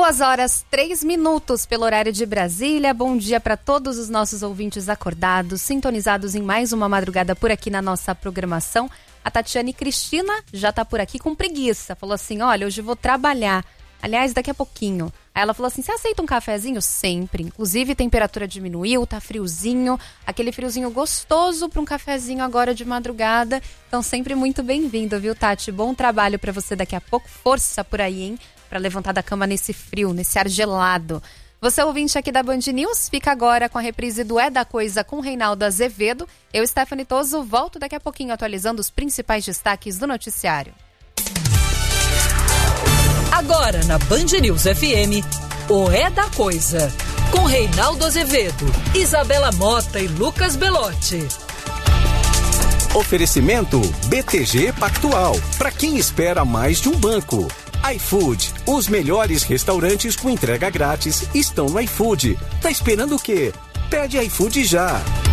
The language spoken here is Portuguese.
2h03 pelo horário de Brasília. Bom dia para todos os nossos ouvintes acordados, sintonizados em mais uma madrugada por aqui na nossa programação. A Tatiane Cristina já tá por aqui com preguiça. Falou assim, olha, hoje vou trabalhar. Aliás, daqui a pouquinho. Aí ela falou assim, você aceita um cafezinho? Sempre. Inclusive, a temperatura diminuiu, tá friozinho. Aquele friozinho gostoso para um cafezinho agora de madrugada. Então, sempre muito bem-vindo, viu, Tati? Bom trabalho para você daqui a pouco. Força por aí, hein? Para levantar da cama nesse frio, nesse ar gelado. Você ouvinte aqui da Band News, fica agora com a reprise do É da Coisa com Reinaldo Azevedo. Eu, Stephanie Toso, volto daqui a pouquinho atualizando os principais destaques do noticiário. Agora na Band News FM, o É da Coisa, com Reinaldo Azevedo, Isabela Mota e Lucas Belotti. Oferecimento BTG Pactual, para quem espera mais de um banco. iFood, os melhores restaurantes com entrega grátis estão no iFood. Tá esperando o quê? Pede iFood já.